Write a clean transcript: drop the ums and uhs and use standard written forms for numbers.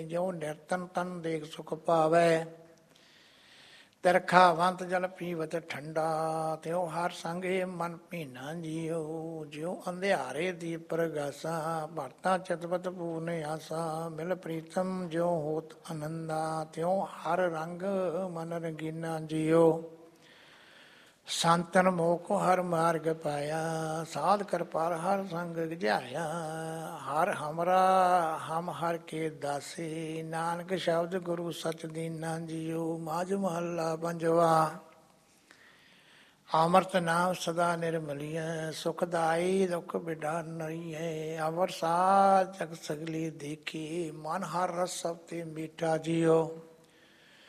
ਜਿਉ ਨਿਰਤਨ ਤਨ ਦੇਖ ਸੁਖ ਪਾਵੈ। ਤਿਰਖਾਵੰਤ ਜਲ ਪੀਵਤ ਠੰਡਾ, ਤਿਉ ਹਰ ਸੰਗੇ ਮਨ ਭੀਨਾ ਜੀਓ। ਜਿਉ ਅੰਧਿਆਰੇ ਦੀਪ ਪ੍ਰਗਾਸਾ, ਭਰਤਾ ਚਿਤਵਤ ਪੂਰਨ ਆਸਾ। ਮਿਲ ਪ੍ਰੀਤਮ ਜਿਉ ਹੋਤ ਆਨੰਦਾ, ਤਿਉ ਹਰ ਰੰਗ ਮਨ ਰੰਗੀਨਾ ਜੀਓ। ਸੰਤਨ ਮੋਖ ਹਰ ਮਾਰਗ ਪਾਇਆ, ਸਾਧ ਕਿਰਪਾਲ ਹਰ ਸੰਗ ਗਿਝਾਇਆ। ਹਰ ਹਮਰਾ ਹਮ ਹਰ ਕੇ ਦਾਸੇ, ਨਾਨਕ ਸ਼ਬਦ ਗੁਰੂ ਸਚ ਦੀਨਾ ਜੀਓ। ਮਾਝ ਮਹੱਲਾ ਪੰਜਵਾ। ਅੰਮ੍ਰਿਤ ਨਾਮ ਸਦਾ ਨਿਰਮਲੀਐ, ਸੁਖਦਾਈ ਦੁਖ ਬਿਡਾਰਨਰੀਐ। ਅਵਰ ਸਾਧ ਜਗ ਸਗਲੀ ਦੇਖੀ, ਮਨ ਹਰ ਰਸ ਸਭ ਤੇ ਮੀਠਾ ਜੀਓ।